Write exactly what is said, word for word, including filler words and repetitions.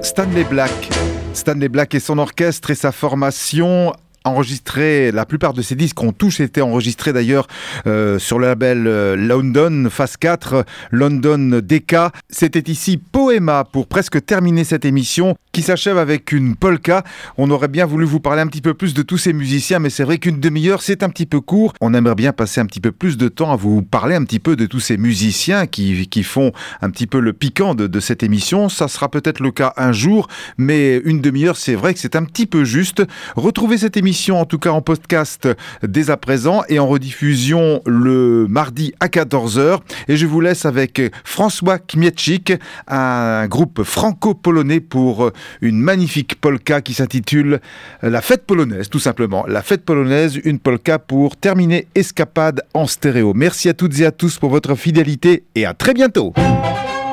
Stanley Black. Stanley Black et son orchestre et sa formation enregistré, la plupart de ces disques ont tous été enregistrés d'ailleurs euh, sur le label euh, London Phase quatre, London D K. C'était ici Poema pour presque terminer cette émission qui s'achève avec une polka. On aurait bien voulu vous parler un petit peu plus de tous ces musiciens, mais c'est vrai qu'une demi-heure c'est un petit peu court. On aimerait bien passer un petit peu plus de temps à vous parler un petit peu de tous ces musiciens qui, qui font un petit peu le piquant de, de cette émission. Ça sera peut-être le cas un jour, mais une demi-heure c'est vrai que c'est un petit peu juste. Retrouvez cette émission en tout cas en podcast dès à présent et en rediffusion le mardi à quatorze heures. Et je vous laisse avec François Kmiecik, un groupe franco-polonais pour une magnifique polka qui s'intitule La Fête Polonaise, tout simplement. La Fête Polonaise, une polka pour terminer Escapade en stéréo. Merci à toutes et à tous pour votre fidélité et à très bientôt.